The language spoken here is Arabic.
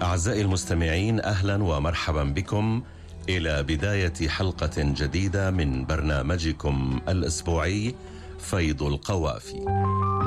أعزائي المستمعين، أهلا ومرحبا بكم إلى بداية حلقة جديدة من برنامجكم الأسبوعي فيض القوافي.